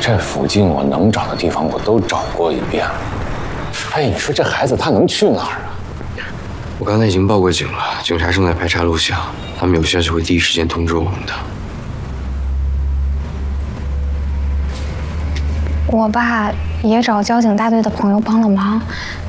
这附近我能找的地方我都找过一遍了。哎，你说这孩子他能去哪儿啊？ 我刚才已经报过警了，警察正在排查录像，他们有消息会第一时间通知我们的。 我爸也找交警大队的朋友帮了忙，